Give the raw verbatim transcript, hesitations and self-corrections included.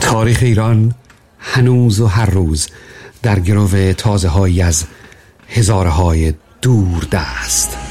تاریخ ایران هنوز و هر روز در گرو تازه هایی از هزارهای دور دست.